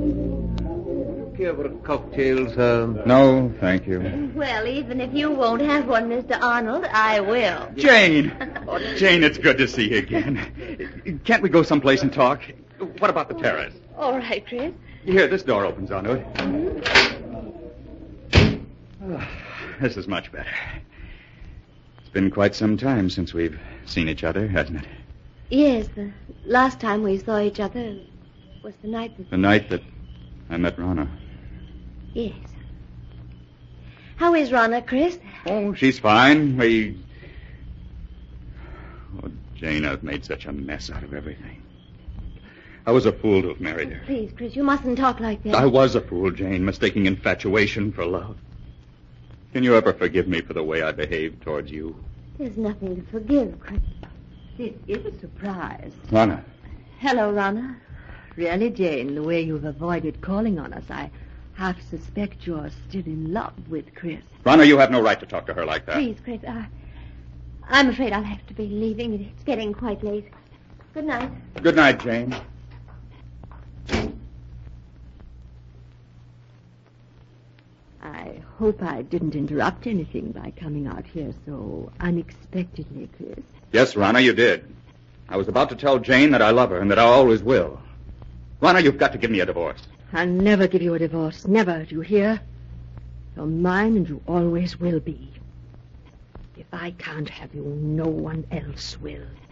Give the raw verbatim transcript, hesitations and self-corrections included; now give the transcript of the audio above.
Care for a cocktail, sir? No, thank you. Well, even if you won't have one, Mister Arnold, I will. Jane! Oh, Jane, it's good to see you again. Can't we go someplace and talk? What about the terrace? All right, Chris. Here, this door opens onto it. Oh, this is much better. It's been quite some time since we've seen each other, hasn't it? Yes, the last time we saw each other was the night that... The night that I met Rana. Yes. How is Rana, Chris? Oh, she's fine. We... Oh, Jane, I've made such a mess out of everything. I was a fool to have married her. Please, Chris, you mustn't talk like that. I was a fool, Jane, mistaking infatuation for love. Can you ever forgive me for the way I behaved towards you? There's nothing to forgive, Chris. This is a surprise. Rana. Hello, Rana. Really, Jane, the way you've avoided calling on us, I half suspect you're still in love with Chris. Rana, you have no right to talk to her like that. Please, Chris, I, I'm afraid I'll have to be leaving. It's getting quite late. Good night. Good night, Jane. I hope I didn't interrupt anything by coming out here so unexpectedly, Chris. Yes, Rana, you did. I was about to tell Jane that I love her and that I always will. Rana, you've got to give me a divorce. I'll never give you a divorce. Never, do you hear? You're mine and you always will be. If I can't have you, no one else will.